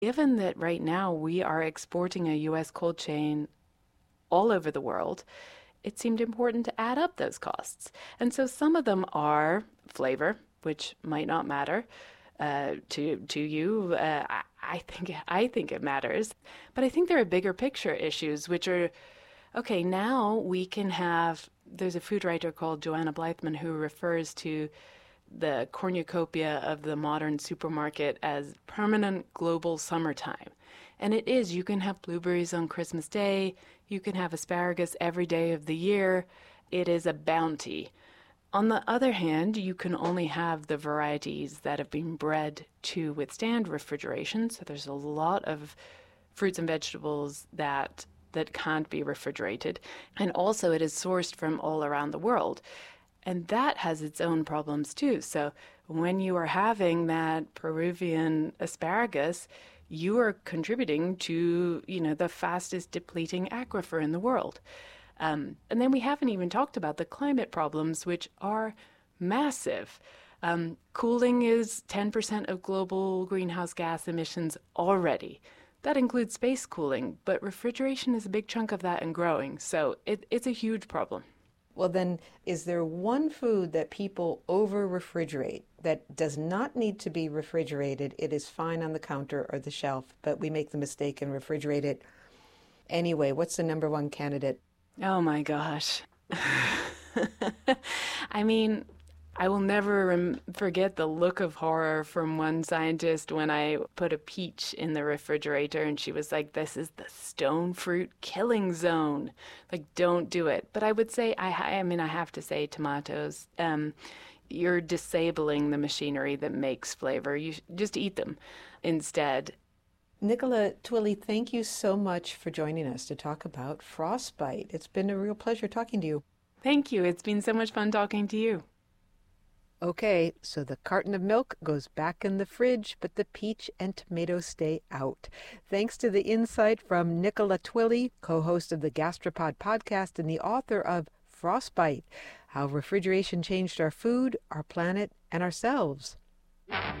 Given that right now we are exporting a U.S. cold chain all over the world, it seemed important to add up those costs. And so some of them are flavor, which might not matter to you. I think it matters, but I think there are bigger picture issues, which are okay. Now we can have. There's a food writer called Joanna Blythman who refers to the cornucopia of the modern supermarket as permanent global summertime. And it is, you can have blueberries on Christmas Day, you can have asparagus every day of the year. It is a bounty. On the other hand, you can only have the varieties that have been bred to withstand refrigeration. So there's a lot of fruits and vegetables that can't be refrigerated. And also it is sourced from all around the world. And that has its own problems too. So when you are having that Peruvian asparagus, you are contributing to, the fastest depleting aquifer in the world. And then we haven't even talked about the climate problems, which are massive. Cooling is 10% of global greenhouse gas emissions already. That includes space cooling, but refrigeration is a big chunk of that and growing. So it's a huge problem. Well, then, is there one food that people over refrigerate that does not need to be refrigerated? It is fine on the counter or the shelf, but we make the mistake and refrigerate it anyway. What's the number one candidate? Oh my gosh. I mean, I will never forget the look of horror from one scientist when I put a peach in the refrigerator and she was like, "This is the stone fruit killing zone. Like, don't do it." But I would say, I mean, I have to say tomatoes. You're disabling the machinery that makes flavor. You just eat them instead. Nicola Twilley, thank you so much for joining us to talk about frostbite. It's been a real pleasure talking to you. Thank you. It's been so much fun talking to you. Okay, so the carton of milk goes back in the fridge, but the peach and tomato stay out. Thanks to the insight from Nicola Twilley, co-host of the Gastropod podcast and the author of Frostbite, How Refrigeration Changed Our Food, Our Planet, and Ourselves.